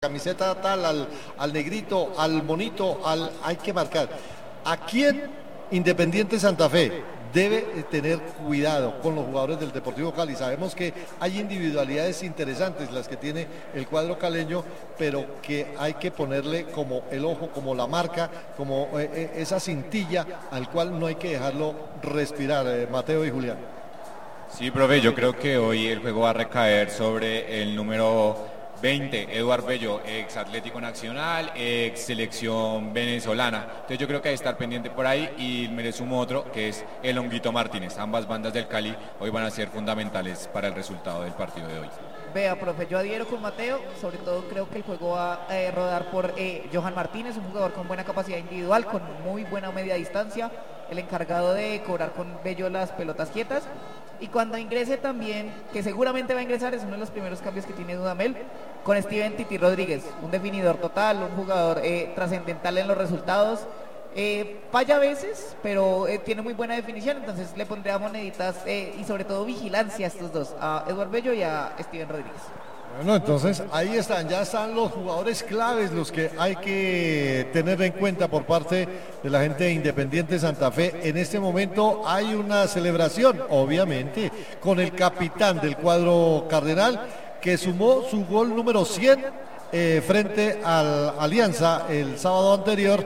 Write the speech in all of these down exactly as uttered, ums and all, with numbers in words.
camiseta tal, al, al negrito, al monito, al, hay que marcar. ¿A quién Independiente Santa Fe debe tener cuidado con los jugadores del Deportivo Cali? Sabemos que hay individualidades interesantes las que tiene el cuadro caleño, pero que hay que ponerle como el ojo, como la marca, como eh, esa cintilla al cual no hay que dejarlo respirar, eh, Mateo y Julián. Sí, profe, yo creo que hoy el juego va a recaer sobre el número veinte, Eduard Bello, ex Atlético Nacional, ex selección venezolana. Entonces yo creo que hay que estar pendiente por ahí, y me sumo otro que es el Honguito Martínez. Ambas bandas del Cali hoy van a ser fundamentales para el resultado del partido de hoy. Vea, profe, yo adhiero con Mateo, sobre todo creo que el juego va a eh, rodar por eh, Johan Martínez, un jugador con buena capacidad individual, con muy buena media distancia, el encargado de cobrar con Bello las pelotas quietas. Y cuando ingrese también, que seguramente va a ingresar, es uno de los primeros cambios que tiene Dudamel, con Steven Titi Rodríguez, un definidor total, un jugador eh, trascendental en los resultados. Eh, falla a veces, pero eh, tiene muy buena definición, entonces le pondría moneditas eh, y sobre todo vigilancia a estos dos, a Eduard Bello y a Steven Rodríguez. Bueno, entonces ahí están, ya están los jugadores claves, los que hay que tener en cuenta por parte de la gente de Independiente Santa Fe. En este momento hay una celebración, obviamente, con el capitán del cuadro cardenal, que sumó su gol número cien eh, frente al Alianza el sábado anterior,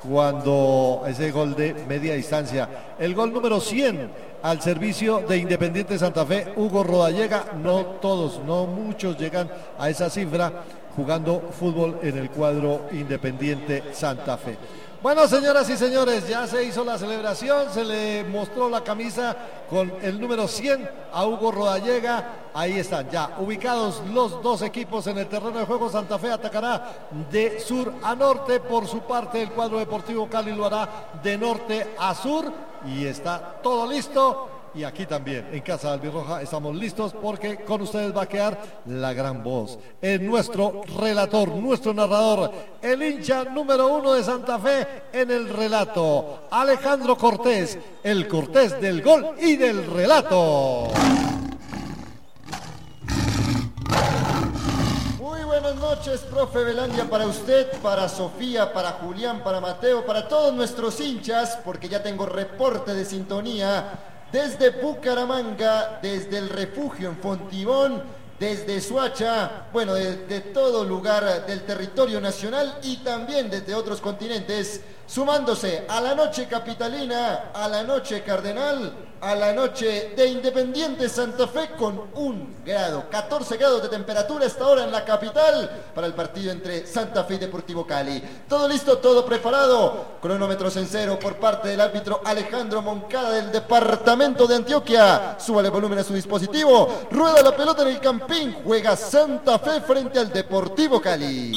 cuando ese gol de media distancia, el gol número cien al servicio de Independiente Santa Fe, Hugo Rodallega. No todos, no muchos llegan a esa cifra jugando fútbol en el cuadro Independiente Santa Fe. Bueno, señoras y señores, ya se hizo la celebración, se le mostró la camisa con el número cien a Hugo Rodallega. Ahí están ya ubicados los dos equipos en el terreno de juego. Santa Fe atacará de sur a norte. Por su parte, el cuadro Deportivo Cali lo hará de norte a sur. Y está todo listo. Y aquí también, en Casa de Albirroja, estamos listos, porque con ustedes va a quedar la gran voz, en nuestro relator, nuestro narrador, el hincha número uno de Santa Fe en el relato, Alejandro Cortés, el Cortés del gol y del relato. Muy buenas noches, profe Belandia, para usted, para Sofía, para Julián, para Mateo, para todos nuestros hinchas, porque ya tengo reporte de sintonía desde Bucaramanga, desde el refugio en Fontibón, desde Suacha, bueno, desde de todo lugar del territorio nacional y también desde otros continentes, sumándose a la noche capitalina, a la noche cardenal, a la noche de Independiente Santa Fe, con un grado, catorce grados de temperatura esta hora en la capital para el partido entre Santa Fe y Deportivo Cali. Todo listo, todo preparado, cronómetros en cero por parte del árbitro Alejandro Moncada del departamento de Antioquia. Súbale volumen a su dispositivo, rueda la pelota en el campín, juega Santa Fe frente al Deportivo Cali.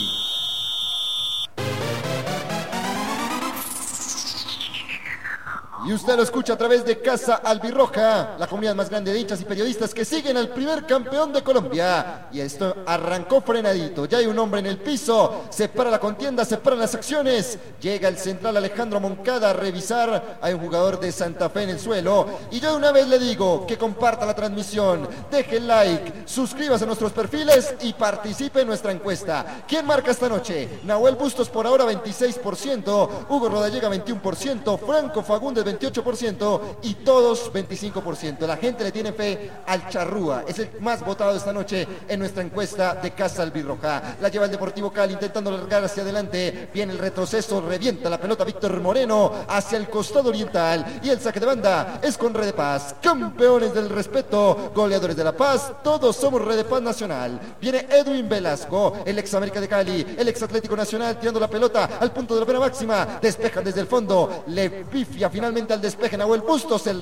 Y usted lo escucha a través de Casa Albirroja, la comunidad más grande de hinchas y periodistas que siguen al primer campeón de Colombia. Y esto arrancó frenadito, ya hay un hombre en el piso, se para la contienda, se paran las acciones. Llega el central Alejandro Moncada a revisar, hay un jugador de Santa Fe en el suelo. Y yo de una vez le digo que comparta la transmisión, deje el like, suscríbase a nuestros perfiles y participe en nuestra encuesta. ¿Quién marca esta noche? Nahuel Bustos por ahora veintiséis por ciento, Hugo Rodallega veintiuno por ciento, Franco Fagundes veintiocho por ciento y todos veinticinco por ciento. La gente le tiene fe al Charrúa, es el más votado esta noche en nuestra encuesta de Casa Albirroja. La lleva el Deportivo Cali intentando largar hacia adelante, viene el retroceso, revienta la pelota Víctor Moreno hacia el costado oriental y el saque de banda es con Red de Paz, campeones del respeto, goleadores de La Paz, todos somos Red de Paz Nacional. Viene Edwin Velasco, el ex América de Cali, el ex Atlético Nacional, tirando la pelota al punto de la pena máxima, despejan desde el fondo, le pifia finalmente al despeje Nahuel Bustos, el